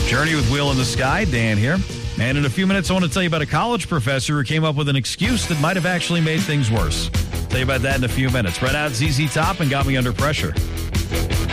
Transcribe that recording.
Journey with Wheel in the Sky. Dan here. And in a few minutes, I want to tell you about a college professor who came up with an excuse that might have actually made things worse. Tell you about that in a few minutes. Right out ZZ Top and Got Me Under Pressure.